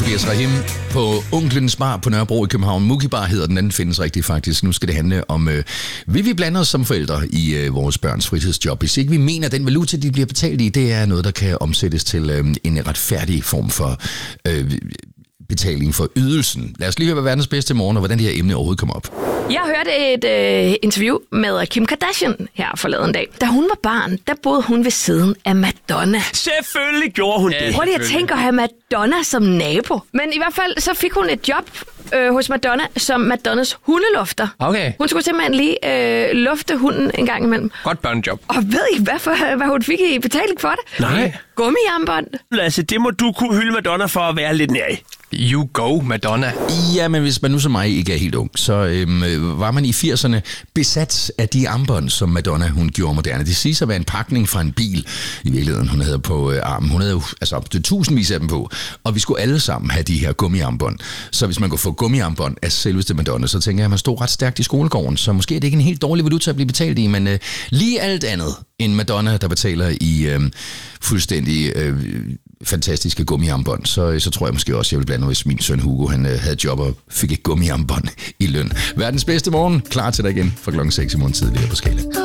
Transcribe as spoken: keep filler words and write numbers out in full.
Tobias Rahim på Onklens Bar på Nørrebro i København. Muki Bar hedder den, anden findes rigtig faktisk. Nu skal det handle om, øh, vil vi blande os som forældre i øh, vores børns fritidsjob? Hvis ikke vi mener, at den valuta, de bliver betalt i, det er noget, der kan omsættes til øh, en retfærdig form for øh, betaling for ydelsen. Lad os lige høre, hvad verdens bedste morgen, og hvordan det her emne overhovedet kommer op. Jeg hørte et øh, interview med Kim Kardashian her forleden dag. Da hun var barn, der boede hun ved siden af Madonna. Selvfølgelig gjorde hun det. Prøv lige at tænke at have Madonna som nabo. Men i hvert fald, så fik hun et job øh, hos Madonna som Madonnas hundelufter. Okay. Hun skulle simpelthen lige øh, lufte hunden en gang imellem. Godt børnejob. Og ved I, hvad, for, hvad hun fik i betaling for det? Nej. Gummiarmbånd. Lasse, det må du kunne hylde Madonna for at være lidt nær i. You go, Madonna. Ja, men hvis man nu som mig ikke er helt ung, så øhm, var man i firserne besat af de armbånd, som Madonna hun gjorde moderne. Det siges at være en pakning fra en bil, i virkeligheden, hun havde på øh, armen. Hun havde jo altså, det tusindvis af dem på, og vi skulle alle sammen have de her gummiarmbånd. Så hvis man kunne få gummiarmbånd af selveste Madonna, så tænker jeg, at man stod ret stærkt i skolegården, så måske er det ikke en helt dårlig valuta at blive betalt i, men øh, lige alt andet end Madonna, der betaler i øh, fuldstændig øh, fantastiske gummiarmbånd, så, så tror jeg måske også, jeg vil blande, hvis min søn Hugo han, øh, havde job og fik et gummiarmbånd i løn. Verdens bedste morgen, klar til dig igen fra klokken seks i morgen tidligere på Skala.